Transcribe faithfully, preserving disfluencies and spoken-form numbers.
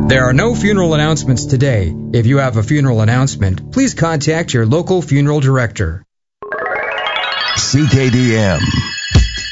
There are no funeral announcements today. If you have a funeral announcement, please contact your local funeral director. C K D M.